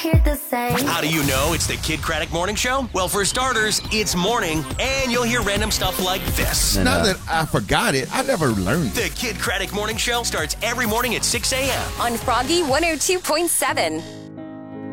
hear the same. How do you know it's the Kid Craddock Morning Show? Well, for starters, it's morning, and you'll hear random stuff like this. Not that I forgot it. I never learned it. The Kid Craddock Morning Show starts every morning at 6 a.m. on Froggy 102.7.